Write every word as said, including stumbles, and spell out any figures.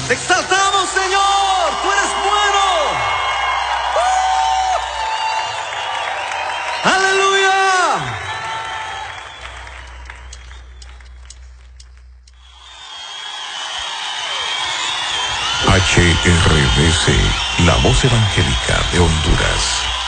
Te exaltamos, Señor. Tú eres bueno. ¡Uh! Aleluya. H R D C, la voz evangélica de Honduras.